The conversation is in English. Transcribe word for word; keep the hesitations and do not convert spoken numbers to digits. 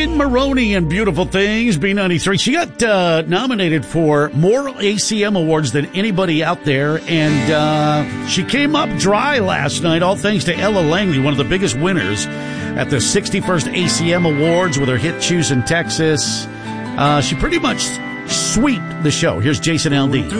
Caitlin Maroney and Beautiful Things, B ninety-three. She got uh, nominated for more A C M awards than anybody out there, and uh, she came up dry last night, all thanks to Ella Langley, one of the biggest winners at the sixty-first A C M Awards with her hit Choosing Texas. Uh, she pretty much sweeped the show. Here's Jason Aldean.